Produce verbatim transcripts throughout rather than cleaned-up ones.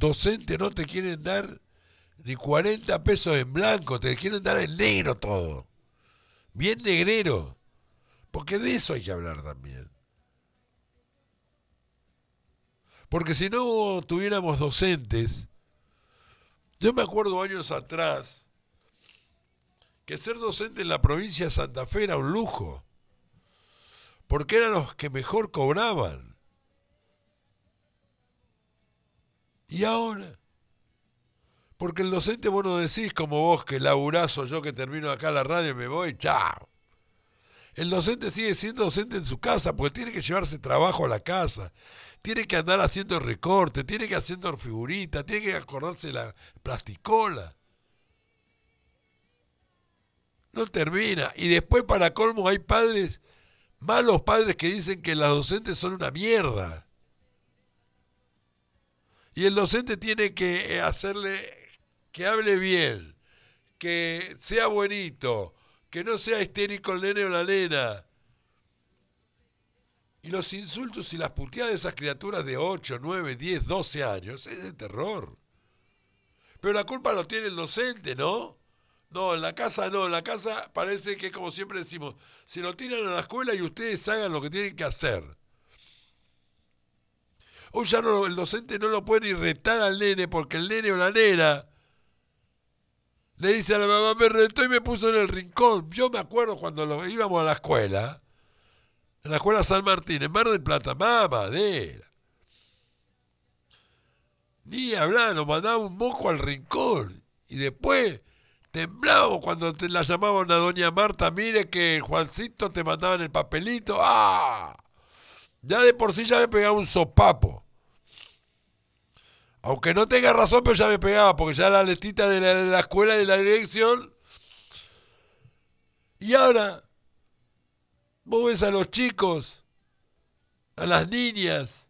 docentes no te quieren dar ni cuarenta pesos en blanco, te quieren dar en negro todo. Bien negrero. Porque de eso hay que hablar también. Porque si no tuviéramos docentes, yo me acuerdo años atrás que ser docente en la provincia de Santa Fe era un lujo, porque eran los que mejor cobraban. Y ahora, porque el docente vos no decís como vos que laburazo yo que termino acá la radio y me voy, chao. El docente sigue siendo docente en su casa porque tiene que llevarse trabajo a la casa, tiene que andar haciendo recorte, tiene que haciendo figuritas, tiene que acordarse la plasticola. No termina. Y después para colmo hay padres, malos padres que dicen que las docentes son una mierda. Y el docente tiene que hacerle que hable bien, que sea buenito, que no sea histérico el nene o la nena. Y los insultos y las puteadas de esas criaturas de ocho, nueve, diez, doce años es de terror. Pero la culpa lo tiene el docente, ¿no? No, en la casa no, en la casa parece que como siempre decimos, si lo tiran a la escuela y ustedes hagan lo que tienen que hacer. Hoy ya no, el docente no lo puede ni retar al nene porque el nene o la nena le dice a la mamá, me retó y me puso en el rincón. Yo me acuerdo cuando lo, íbamos a la escuela, en la escuela San Martín, en Mar del Plata, mamadera. Ni hablar, nos mandaba un moco al rincón. Y después temblábamos cuando te la llamaban a doña Marta, mire que Juancito te mandaba en el papelito. ¡Ah! Ya de por sí ya me pegaba un sopapo. Aunque no tenga razón, pero ya me pegaba, porque ya la letita de la, de la escuela y de la dirección. Y ahora, vos ves a los chicos, a las niñas,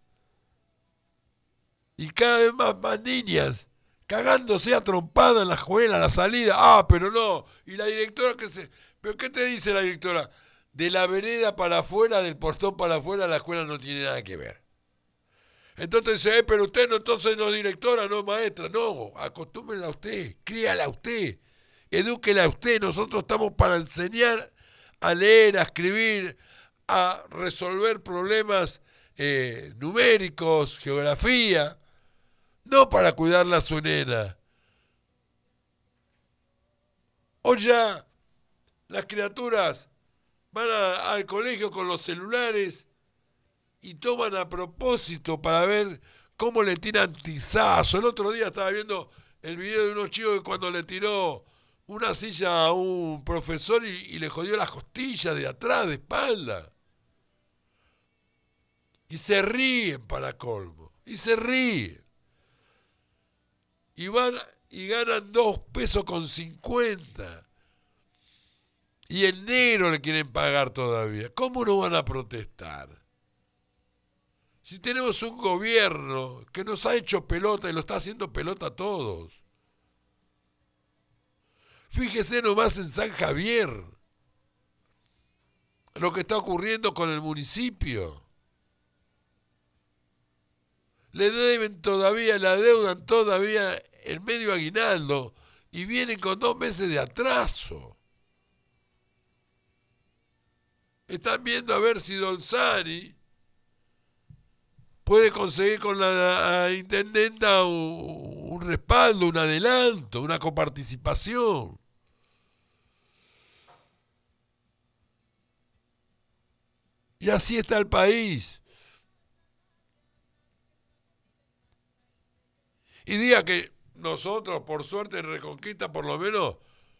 y cada vez más, más niñas, cagándose a trompada en la escuela, a la salida. Ah, pero no. Y la directora que se... ¿Pero qué te dice la directora? De la vereda para afuera, del portón para afuera, la escuela no tiene nada que ver. Entonces dice, eh, pero usted no, entonces no es directora, no es maestra. No, acostúmbrela a usted, críala a usted, edúquela a usted. Nosotros estamos para enseñar a leer, a escribir, a resolver problemas eh, numéricos, geografía, no para cuidarla a su nena. O ya las criaturas van a, al colegio con los celulares y toman a propósito para ver cómo le tiran tizazo. El otro día estaba viendo el video de unos chicos que cuando le tiró una silla a un profesor y, y le jodió las costillas de atrás, de espalda. Y se ríen para colmo. Y se ríen. Y van y ganan dos pesos con cincuenta. Y el negro le quieren pagar todavía. ¿Cómo no van a protestar? Si tenemos un gobierno que nos ha hecho pelota y lo está haciendo pelota a todos. Fíjese nomás en San Javier lo que está ocurriendo con el municipio. Le deben todavía, la deudan todavía el medio aguinaldo y vienen con dos meses de atraso. Están viendo a ver si Don Sari puede conseguir con la intendenta un, un respaldo, un adelanto, una coparticipación. Y así está el país. Y diga que nosotros, por suerte, en Reconquista, por lo menos,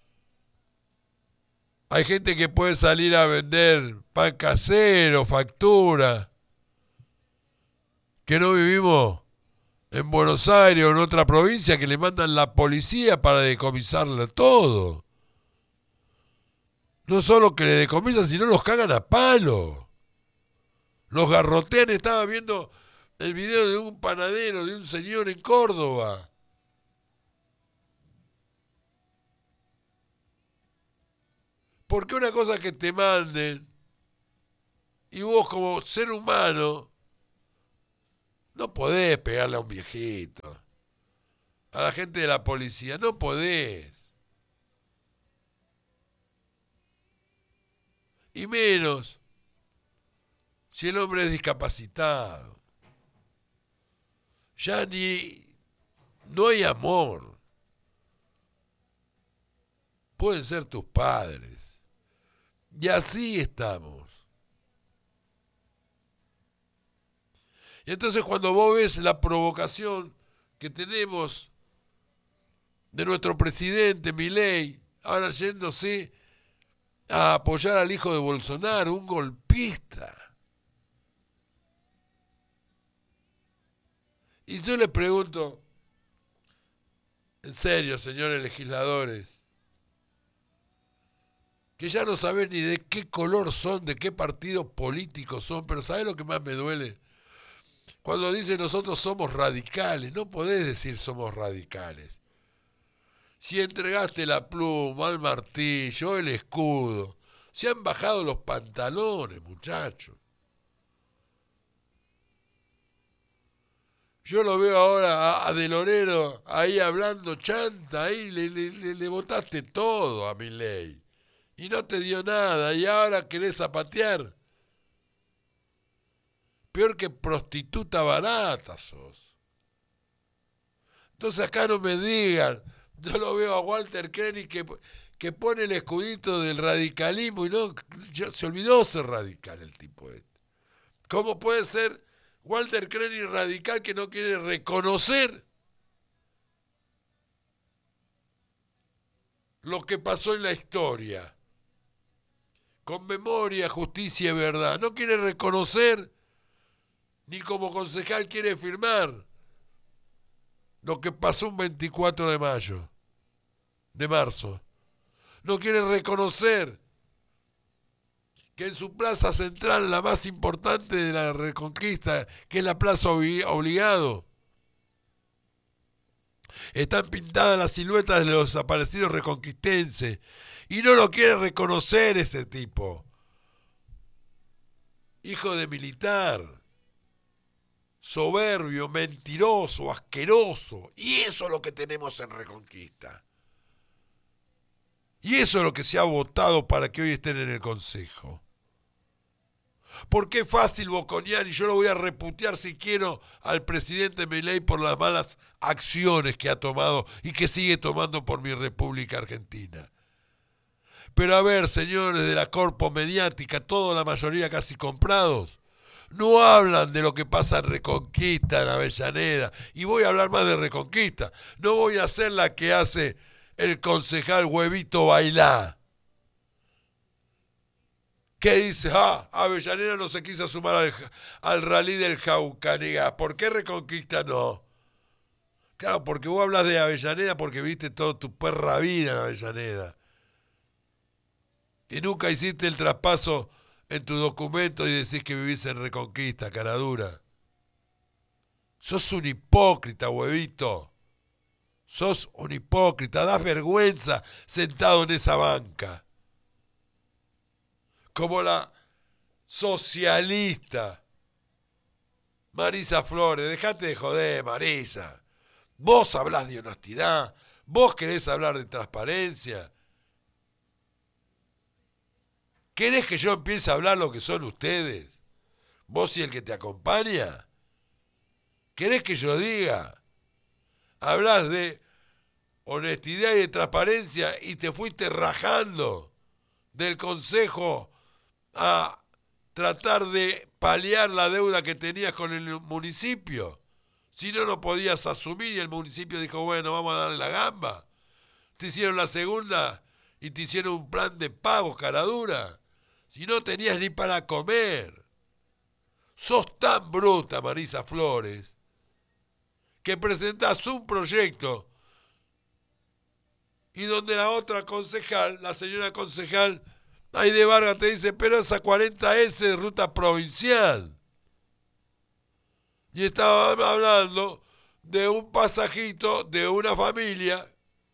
hay gente que puede salir a vender pan casero, factura, que no vivimos en Buenos Aires o en otra provincia, que le mandan la policía para decomisarle todo. No solo que le decomisan, sino los cagan a palo. Los garrotean. Estaba viendo el video de un panadero, de un señor en Córdoba. Porque una cosa es que te manden y vos como ser humano no podés pegarle a un viejito. a la gente de la policía. No podés. Y menos si el hombre es discapacitado. Ya ni... no hay amor. Pueden ser tus padres. Y así estamos. Y entonces cuando vos ves la provocación que tenemos de nuestro presidente Milei, ahora yéndose a apoyar al hijo de Bolsonaro, un golpista. Y yo le pregunto, en serio, señores legisladores, que ya no saben ni de qué color son, de qué partido político son, pero ¿sabés lo que más me duele? Cuando dicen nosotros somos radicales, no podés decir somos radicales. Si entregaste la pluma, el martillo, el escudo, se han bajado los pantalones, muchachos. Yo lo veo ahora a, a De Lorero ahí hablando chanta, ahí le, le, le, le botaste todo a Milei. Y no te dio nada, y ahora querés zapatear. Peor que prostituta barata sos. Entonces acá no me digan, yo lo veo a Walter Koenig que, que pone el escudito del radicalismo y no, ya se olvidó ser radical el tipo este. ¿Cómo puede ser Walter Koenig radical que no quiere reconocer lo que pasó en la historia? Con memoria, justicia y verdad. No quiere reconocer, ni como concejal quiere firmar lo que pasó un veinticuatro de mayo, de marzo. No quiere reconocer que en su plaza central, la más importante de la Reconquista, que es la Plaza Obligado, están pintadas las siluetas de los desaparecidos reconquistenses. Y no lo quiere reconocer ese tipo. Hijo de militar. Soberbio, mentiroso, asqueroso. Y eso es lo que tenemos en Reconquista. Y eso es lo que se ha votado para que hoy estén en el Consejo. Porque es fácil boconear, y yo lo voy a reputear si quiero al presidente Milei por las malas acciones que ha tomado y que sigue tomando por mi República Argentina. Pero a ver, señores de la corpo mediática, toda la mayoría casi comprados, no hablan de lo que pasa en Reconquista, en Avellaneda. Y voy a hablar más de Reconquista. No voy a hacer la que hace el concejal Huevito Bailá, que dice, ah, Avellaneda no se quiso sumar al, al rally del Jaucanigá. ¿Por qué Reconquista no? Claro, porque vos hablas de Avellaneda porque viste toda tu perra vida en Avellaneda. Y nunca hiciste el traspaso en tu documento y decís que vivís en Reconquista, caradura. Sos un hipócrita, huevito. Sos un hipócrita, das vergüenza sentado en esa banca. Como la socialista Marisa Flores. Dejate de joder, Marisa. Vos hablás de honestidad, vos querés hablar de transparencia. ¿Querés que yo empiece a hablar lo que son ustedes? ¿Vos y el que te acompaña? ¿Querés que yo diga? Hablás de honestidad y de transparencia y te fuiste rajando del Consejo a tratar de paliar la deuda que tenías con el municipio. Si no, no podías asumir y el municipio dijo, bueno, vamos a darle la gamba. Te hicieron la segunda y te hicieron un plan de pago, caradura. Si no tenías ni para comer. Sos tan bruta, Marisa Flores, que presentás un proyecto y donde la otra concejal, la señora concejal, Aide Vargas, te dice, pero esa cuarenta ese de ruta provincial. Y estaba hablando de un pasajito de una familia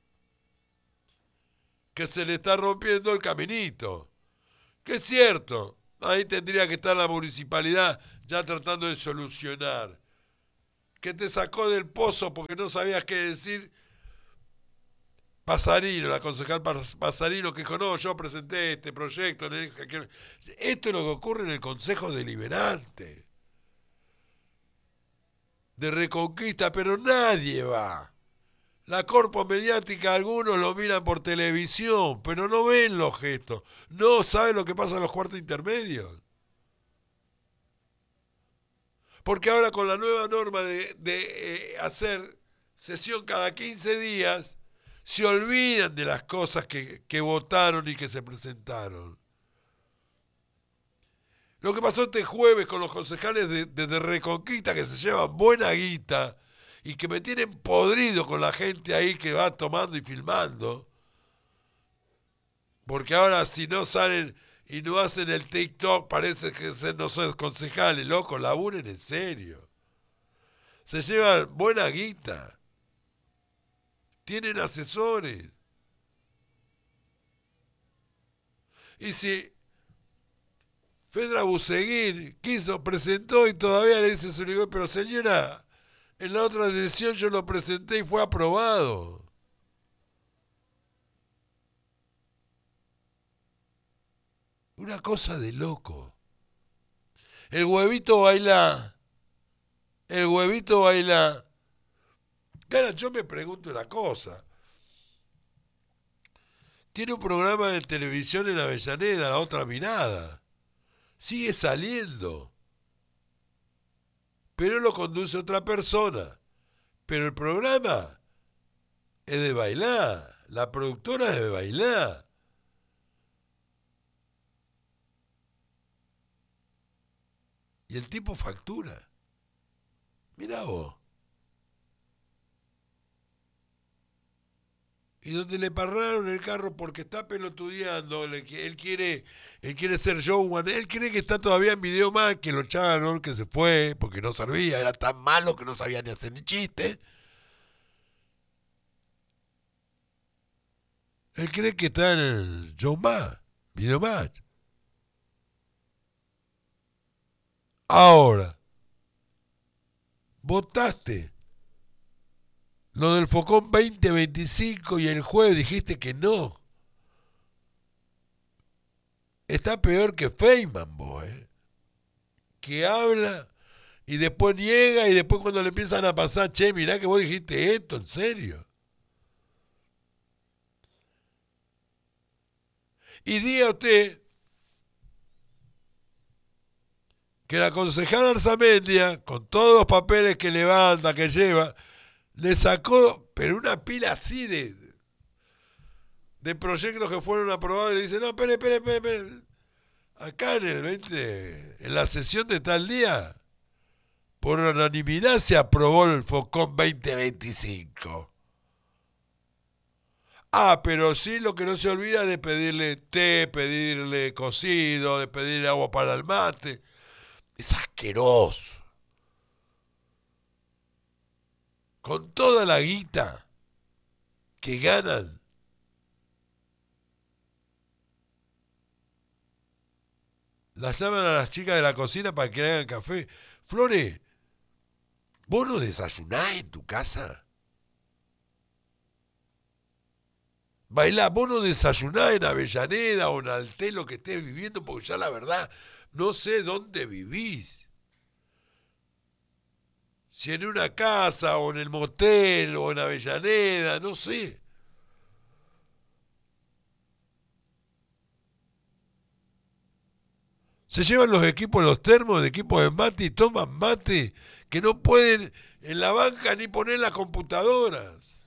que se le está rompiendo el caminito. Que es cierto, ahí tendría que estar la municipalidad ya tratando de solucionar. que te sacó del pozo porque no sabías qué decir. Pasarino, la concejal Pasarino, que dijo, no, yo presenté este proyecto. Esto es lo que ocurre en el Consejo Deliberante de Reconquista, pero nadie va. La corpo mediática, algunos lo miran por televisión, pero no ven los gestos. No saben lo que pasa en los cuartos intermedios. Porque ahora con la nueva norma de, de eh, hacer sesión cada quince días, se olvidan de las cosas que, que votaron y que se presentaron. Lo que pasó este jueves con los concejales de, de, de Reconquista, que se llevan buena guita y que me tienen podrido con la gente ahí que va tomando y filmando. Porque ahora si no salen y no hacen el TikTok, parece que no son concejales, loco, laburen en serio. Se llevan buena guita. Tienen asesores. Y si Fedra Buseguín quiso, presentó y todavía le dice a su nivel, pero señora, en la otra sesión yo lo presenté y fue aprobado. Una cosa de loco. El huevito baila. El huevito baila. Cara, yo me pregunto una cosa. Tiene un programa de televisión en Avellaneda, La Otra Mirada. Sigue saliendo. Pero lo conduce otra persona. Pero el programa es de bailar. La productora es de bailar. Y el tipo factura. Mirá vos. Y donde le pararon el carro porque está pelotudeando, él quiere, él quiere ser showman, él cree que está todavía en Video Más, que lo echaron, que se fue, porque no servía, era tan malo que no sabía ni hacer ni chiste. Él cree que está en el Show Más, Video Más. Ahora, votaste lo del Focón veinte veinticinco y el jueves dijiste que no. Está peor que Feynman, vos, ¿eh? Que habla y después niega y después cuando le empiezan a pasar, che, mirá que vos dijiste esto, en serio. Y diga usted que la concejala Arzamendia, con todos los papeles que levanta, que lleva, le sacó, pero una pila así de, de proyectos que fueron aprobados y le dice, no, espere, espere, espere, espere. Acá en el veinte, en la sesión de tal día, por unanimidad se aprobó el Focón veinte veinticinco. Ah, pero sí lo que no se olvida de pedirle té, pedirle cocido, de pedirle agua para el mate. Es asqueroso. Con toda la guita que ganan, las llaman a las chicas de la cocina para que hagan café. Flores, ¿vos no desayunás en tu casa? Bailá, vos no desayunás en Avellaneda o en Altelo que estés viviendo, porque ya la verdad no sé dónde vivís. Si en una casa o en el motel o en Avellaneda, no sé. Se llevan los equipos, los termos de equipos de mate y toman mate que no pueden en la banca ni poner las computadoras.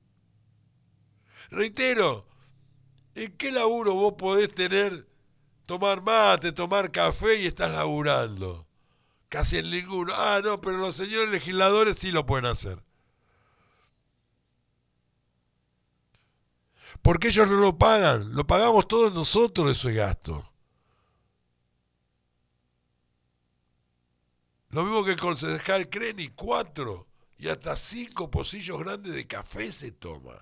Reitero, ¿en qué laburo vos podés tener, tomar mate, tomar café y estás laburando? Casi en ninguno. Ah, no, pero los señores legisladores sí lo pueden hacer. Porque ellos no lo pagan, lo pagamos todos nosotros ese gasto. Lo mismo que el concejal Creni, cuatro y hasta cinco pocillos grandes de café se toma.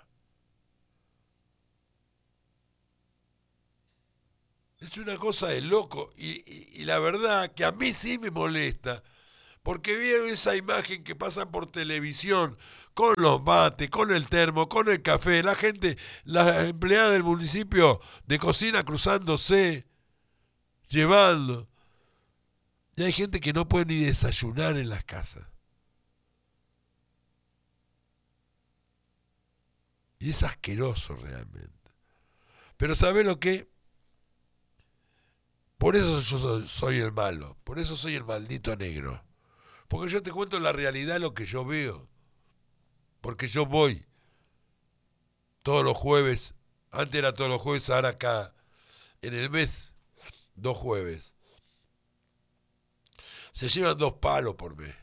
Es una cosa de loco y, y, y la verdad que a mí sí me molesta porque vieron esa imagen que pasa por televisión, con los mates, con el termo, con el café, la gente, la empleada del municipio de cocina cruzándose, llevando. Y hay gente que no puede ni desayunar en las casas. Y es asqueroso realmente. Pero ¿sabés lo que? Por eso yo soy, soy el malo, por eso soy el maldito negro. Porque yo te cuento la realidad, lo que yo veo. Porque yo voy todos los jueves, antes era todos los jueves, ahora acá, en el mes, dos jueves. Se llevan dos palos por mes.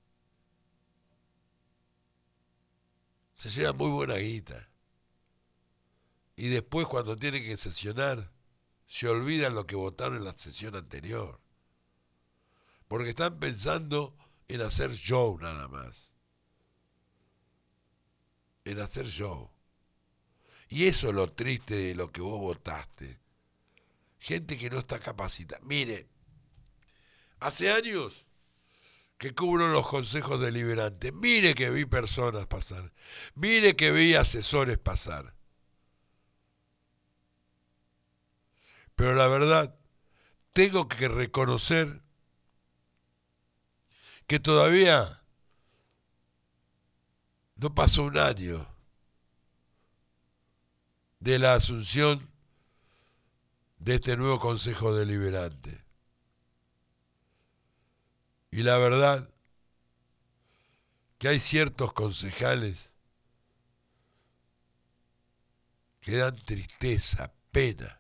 Se llevan muy buena guita. Y después cuando tienen que sesionar, se olvidan lo que votaron en la sesión anterior. Porque están pensando en hacer show nada más. En hacer show. Y eso es lo triste de lo que vos votaste. Gente que no está capacitada. Mire, hace años que cubro los consejos deliberantes. Mire que vi personas pasar. Mire que vi asesores pasar. Pero la verdad, tengo que reconocer que todavía no pasó un año de la asunción de este nuevo Consejo Deliberante. Y la verdad que hay ciertos concejales que dan tristeza, pena,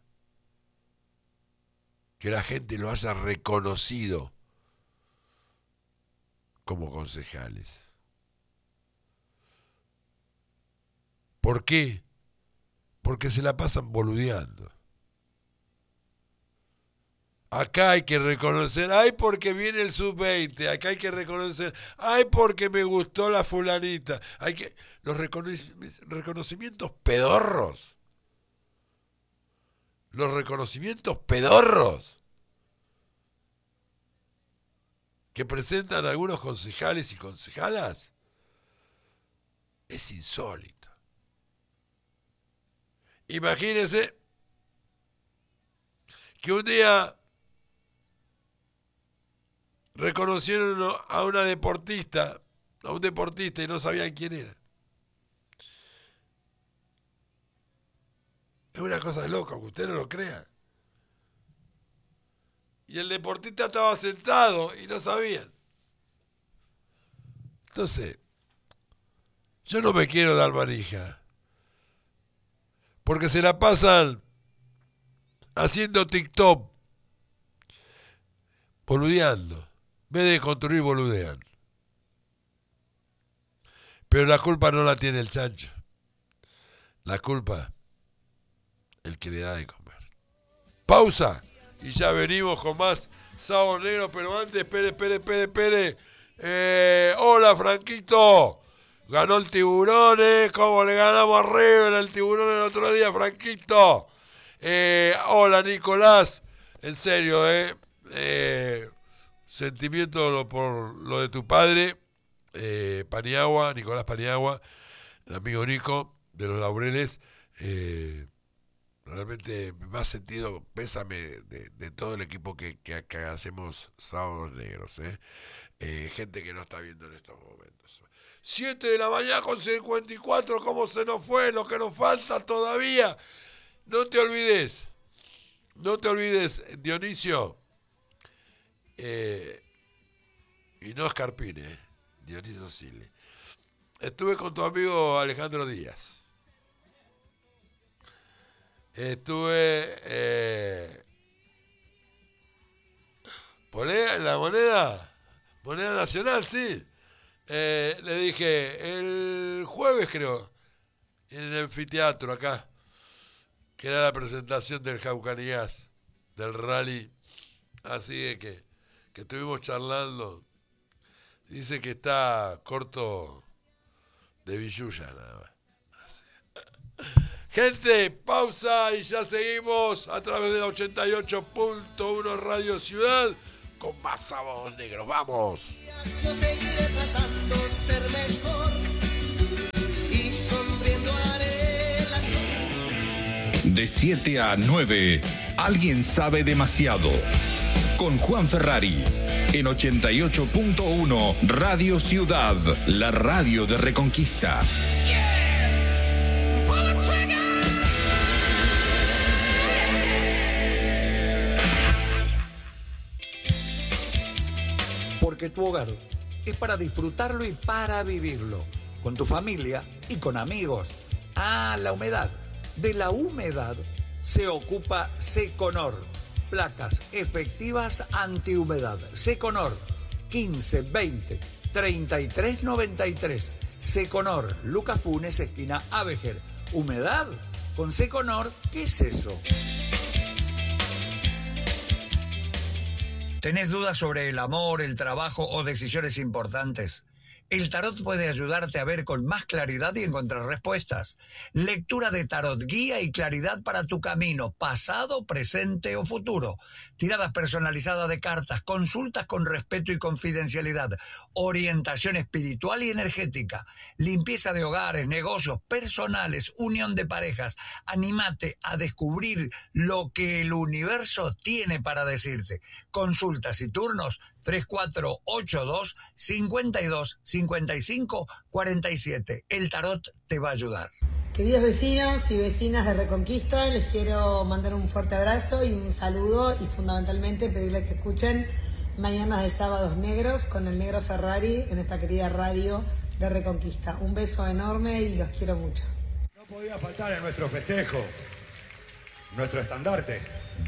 que la gente lo haya reconocido como concejales. ¿Por qué? Porque se la pasan boludeando. Acá hay que reconocer, ay, porque viene el sub veinte, acá hay que reconocer, ay, porque me gustó la fulanita. Hay que los reconoc- reconocimientos pedorros. Los reconocimientos pedorros que presentan algunos concejales y concejalas es insólito. Imagínense que un día reconocieron a una deportista, a un deportista y no sabían quién era. Es una cosa de loco, que usted no lo crea. Y el deportista estaba sentado y no sabían. Entonces, yo no me quiero dar manija. Porque se la pasan haciendo TikTok, boludeando. En vez de construir, boludean. Pero la culpa no la tiene el chancho. La culpa, el que le da de comer. Pausa. Y ya venimos con más Sábado Negro, pero antes, espere, espere, espere, espere. Eh, hola, Franquito. Ganó el Tiburón, ¿eh? ¿Cómo le ganamos a River el Tiburón el otro día, Franquito? Eh, hola, Nicolás. En serio, ¿eh? eh sentimiento por lo de tu padre, eh, Paniagua, Nicolás Paniagua, el amigo Nico, de los Laureles. Eh, Realmente me ha sentido pésame de, de todo el equipo que, que, que hacemos Sábados Negros. ¿eh? Eh, gente que no está viendo en estos momentos. siete de la mañana con cincuenta y cuatro, ¿cómo se nos fue? Lo que nos falta todavía. No te olvides, no te olvides, Dionisio. Eh, y no Escarpine, ¿eh? Dionisio Sile. Estuve con tu amigo Alejandro Díaz. Estuve eh, la moneda, moneda nacional, sí. Eh, le dije el jueves, creo, en el anfiteatro acá, que era la presentación del Jaucanigas, del rally. Así que, que estuvimos charlando. Dice que está corto de billulla nada más. Gente, pausa y ya seguimos a través de la ochenta y ocho punto uno Radio Ciudad con más Sábados Negros. ¡Vamos! Yo seguiré tratando de ser mejor y sonriendo haré las cosas. De siete a nueve, Alguien sabe demasiado. Con Juan Ferrari. En ochenta y ocho punto uno Radio Ciudad, la radio de Reconquista. Porque tu hogar es para disfrutarlo y para vivirlo, con tu familia y con amigos. Ah, la humedad. De la humedad se ocupa Seconor. Placas efectivas antihumedad. Seconor quince veinte treinta y tres noventa y tres. Seconor, Lucas Funes, esquina Avejer. Humedad con Seconor, ¿qué es eso? ¿Tenés dudas sobre el amor, el trabajo o decisiones importantes? El tarot puede ayudarte a ver con más claridad y encontrar respuestas. Lectura de tarot, guía y claridad para tu camino, pasado, presente o futuro. Tiradas personalizadas de cartas, consultas con respeto y confidencialidad, orientación espiritual y energética, limpieza de hogares, negocios, personales, unión de parejas. Anímate a descubrir lo que el universo tiene para decirte. Consultas y turnos tres cuatro ocho dos, cinco dos, cinco cinco, cuatro siete. El tarot te va a ayudar. Queridos vecinos y vecinas de Reconquista, les quiero mandar un fuerte abrazo y un saludo y fundamentalmente pedirles que escuchen Mañanas de Sábados Negros con el Negro Ferrari en esta querida radio de Reconquista. Un beso enorme y los quiero mucho. No podía faltar en nuestro festejo, nuestro estandarte,